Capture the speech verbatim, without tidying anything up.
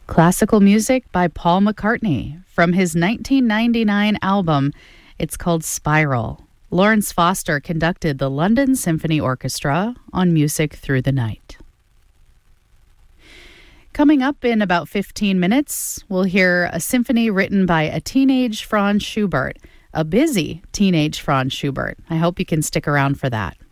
Classical music by Paul McCartney from his nineteen ninety-nine album. It's called Spiral. Lawrence Foster conducted the London Symphony Orchestra on Music Through the Night. Coming up in about fifteen minutes, we'll hear a symphony written by a teenage Franz Schubert, a busy teenage Franz Schubert. I hope you can stick around for that.